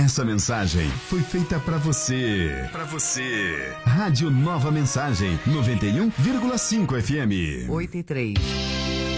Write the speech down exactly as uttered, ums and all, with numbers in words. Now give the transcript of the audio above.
Essa mensagem foi feita pra você. Pra você. Rádio Nova Mensagem, noventa e um vírgula cinco F M. oito e três.